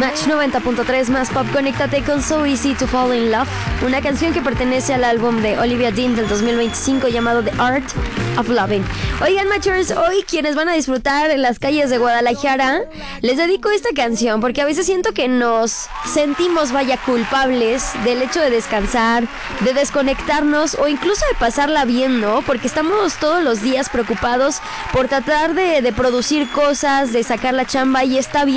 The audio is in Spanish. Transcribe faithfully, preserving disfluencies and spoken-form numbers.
Match noventa punto tres más pop. Conéctate con So Easy to Fall in Love, una canción que pertenece al álbum de Olivia Dean del dos mil veinticinco llamado The Art of Loving. Oigan, Matchers, hoy quienes van a disfrutar en las calles de Guadalajara, les dedico esta canción porque a veces siento que nos sentimos, vaya, culpables del hecho de descansar, de desconectarnos o incluso de pasarla bien, ¿no? Porque estamos todos los días preocupados por tratar de, de producir cosas, de sacar la chamba, y está bien.